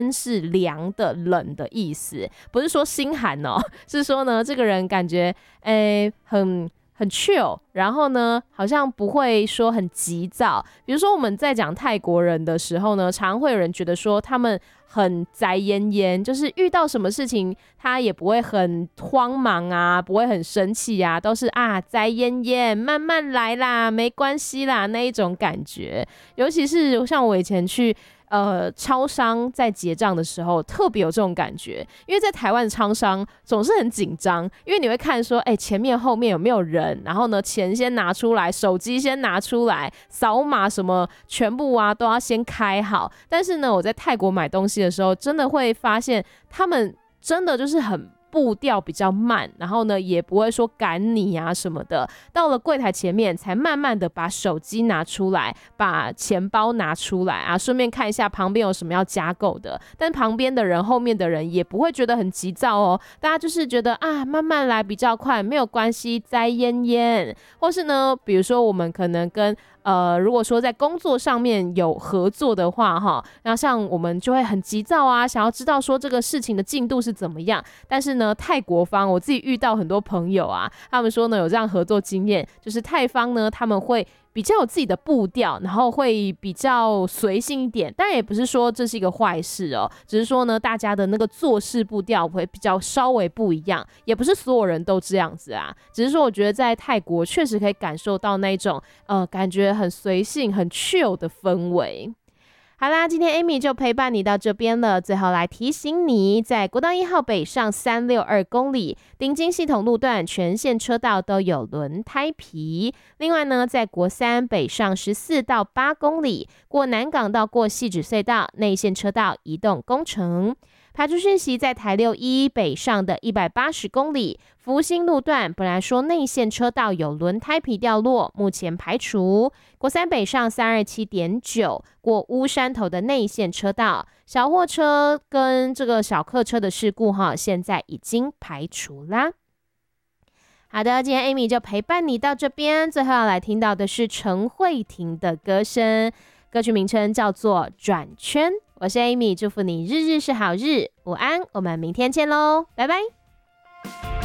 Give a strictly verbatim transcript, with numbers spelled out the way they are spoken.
是凉的冷的意思，不是说心寒哦，是说呢这个人感觉诶很很 chill， 然后呢好像不会说很急躁。比如说我们在讲泰国人的时候呢，常会有人觉得说他们很宅焉焉，就是遇到什么事情他也不会很慌忙啊，不会很生气啊，都是啊宅焉焉慢慢来啦，没关系啦那一种感觉。尤其是像我以前去呃，超商在结账的时候特别有这种感觉，因为在台湾的超商总是很紧张，因为你会看说，哎、欸，前面后面有没有人，然后呢，钱先拿出来，手机先拿出来，扫码什么全部啊都要先开好。但是呢，我在泰国买东西的时候，真的会发现他们真的就是很步调比较慢，然后呢也不会说赶你啊什么的，到了柜台前面才慢慢的把手机拿出来，把钱包拿出来啊，顺便看一下旁边有什么要加购的。但旁边的人后面的人也不会觉得很急躁哦，大家就是觉得啊慢慢来比较快，没有关系，栽烟烟。或是呢比如说我们可能跟呃，如果说在工作上面有合作的话哈，那像我们就会很急躁啊，想要知道说这个事情的进度是怎么样。但是呢，泰国方我自己遇到很多朋友啊，他们说呢有这样合作经验，就是泰方呢他们会比较有自己的步调，然后会比较随性一点。当然也不是说这是一个坏事哦，只是说呢大家的那个做事步调会比较稍微不一样，也不是所有人都这样子啊。只是说我觉得在泰国确实可以感受到那种呃感觉很随性很 chill 的氛围。好啦，今天 Amy 就陪伴你到这边了。最后来提醒你，在国道一号北上三六二公里顶金系统路段全线车道都有轮胎皮。另外呢，在国三北上十四到八公里过南港到过汐止隧道内线车道移动工程。排除讯息，在台六一北上的一百八十公里福兴路段，本来说内线车道有轮胎皮掉落，目前排除。国三北上三二七点九过乌山头的内线车道，小货车跟这个小客车的事故哈，现在已经排除啦。好的，今天 Amy 就陪伴你到这边，最后要来听到的是陈慧婷的歌声，歌曲名称叫做《转圈》。我是 Amy， 祝福你日日是好日，午安，我们明天见喽，拜拜。